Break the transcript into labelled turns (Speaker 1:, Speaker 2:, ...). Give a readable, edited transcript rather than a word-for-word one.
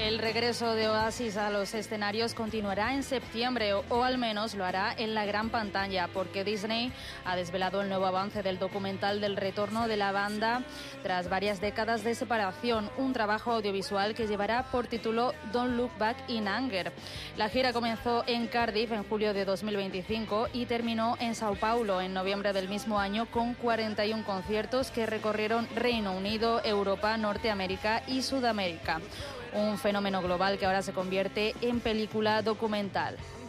Speaker 1: El regreso de Oasis a los escenarios continuará en septiembre o al menos lo hará en la gran pantalla, porque Disney ha desvelado el nuevo avance del documental del retorno de la banda tras varias décadas de separación, un trabajo audiovisual que llevará por título Don't Look Back in Anger. La gira comenzó en Cardiff en julio de 2025 y terminó en Sao Paulo en noviembre del mismo año con 41 conciertos que recorrieron Reino Unido, Europa, Norteamérica y Sudamérica. Un fenómeno global que ahora se convierte en película documental.